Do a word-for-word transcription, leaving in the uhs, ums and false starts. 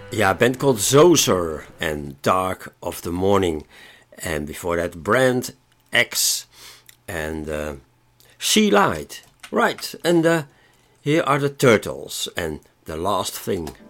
Yeah, a band called Zoser and Dark of the Morning. And before that, Brand X and uh, She Light. Right, and uh, here are the Turtles and The Last Thing.